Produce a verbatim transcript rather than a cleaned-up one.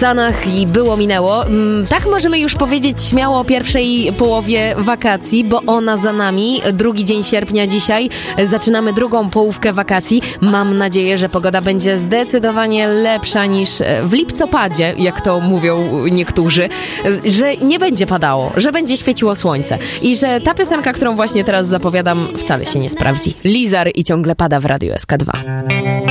Stanach i było minęło. Tak możemy już powiedzieć śmiało o pierwszej połowie wakacji, bo ona za nami. Drugi dzień sierpnia dzisiaj. Zaczynamy drugą połówkę wakacji. Mam nadzieję, że pogoda będzie zdecydowanie lepsza niż w lipcopadzie, jak to mówią niektórzy. Że nie będzie padało, że będzie świeciło słońce i że ta piosenka, którą właśnie teraz zapowiadam, wcale się nie sprawdzi. Lizar i ciągle pada w Radiu S K dwa.